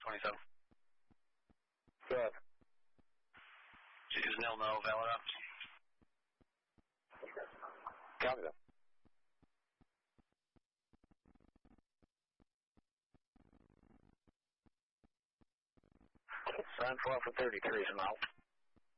27. Good. Is nil no valid ops? Copy that. Sign 4 for 33 from out.